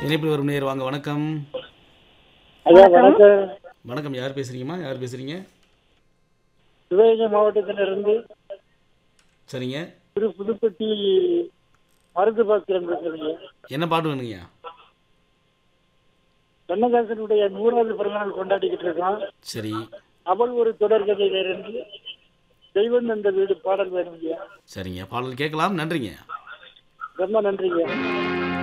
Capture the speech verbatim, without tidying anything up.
இணைப்பில் வரும் நேர் வாங்க. வணக்கம். ஐயா வணக்கம். வணக்கம். வணக்கம். யார் பேசுறீங்கம்மா? யார் பேசுறீங்க? சிவகங்கை மாவட்டத்திலிருந்து சரிங்க. திரு புதுப்பட்டி மருது பாஸ்கரன் பேசுறீங்க. என்ன பாட்டு வேணுங்கய்யா? கண்ணதாசனுடைய நூறாவது பிறந்தநாள் கொண்டாடிக்கிட்டு இருக்கோம். சரி. அவள் ஒரு தொடர்கதையிலிருந்து தெய்வம் தந்த வீடு பாடல் வேணுங்க. சரிங்க. பாடல் கேட்கலாம். நன்றிங்க. ரொம்ப நன்றிங்க.